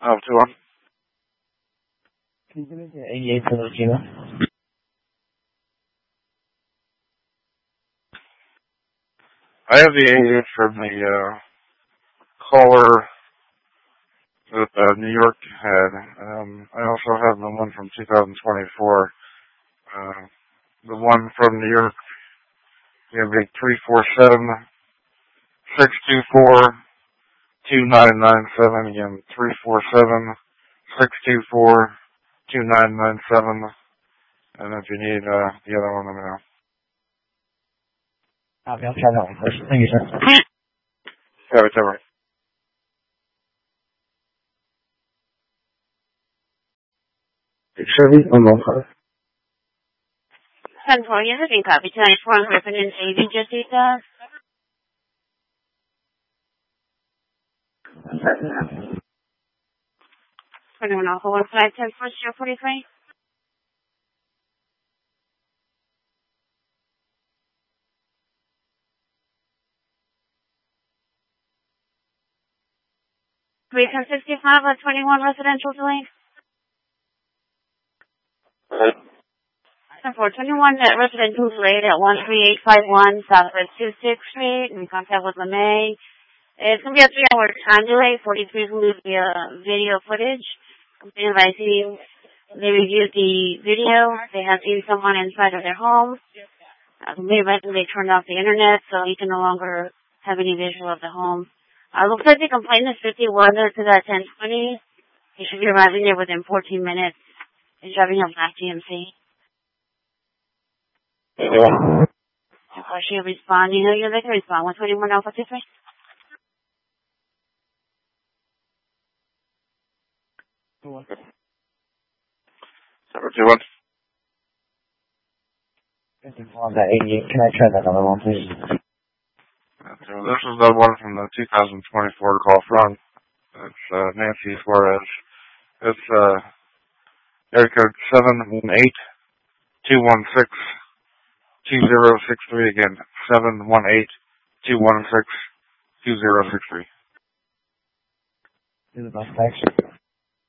Oh, 2-1. Can you give me the 88 for the Gina? I have the 88 from the caller that New York had. I also have the one from 2024. The one from New York, you have a 347-624-2997. Again, 347-624-2997. And if you need the other one, let me know. I'll try that one first. Thank you, sir. Yeah, it's over. Shirley, on the phone. Central, you have been copied tonight for Resident Agent Jessica. For the 10510 for 043. Recon 65 at 21 residential delay. 421 at residential delayed at 13851 Southwest 26th Street in contact with LeMay. It's going to be a 3-hour time delay. 43 will lose the video footage. Complaint advising they reviewed the video. They have seen someone inside of their home. Complaint advising they turned off the internet so he can no longer have any visual of the home. Looks like the complaint is 51 to that 1020. He should be arriving there within 14 minutes. He's driving a black GMC. Of course, she'll respond. You know you're there to respond. 121 Alpha 23. Number 2-1. This is on that 88. Can I try that other one, please? So this is the one from the 2024 call from. It's Nancy Suarez. It's area code 718-216-2063. Again, 718-216-2063. Do the bus taxi.